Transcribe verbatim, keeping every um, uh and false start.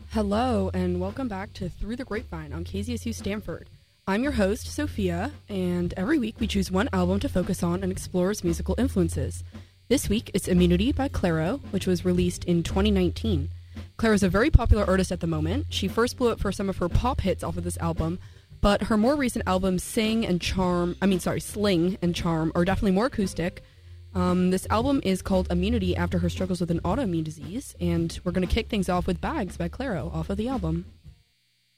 Hello, and welcome back to Through the Grapevine on K Z S U Stanford. I'm your host, Sophia, and every week we choose one album to focus on and explore its musical influences. This week, it's Immunity by Clairo, which was released in twenty nineteen. Clairo is a very popular artist at the moment. She first blew up for some of her pop hits off of this album, but her more recent albums, Sing and Charm, I mean, sorry, Sling and Charm, are definitely more acoustic. Um, this album is called Immunity after her struggles with an autoimmune disease, and we're going to kick things off with Bags by Clairo off of the album.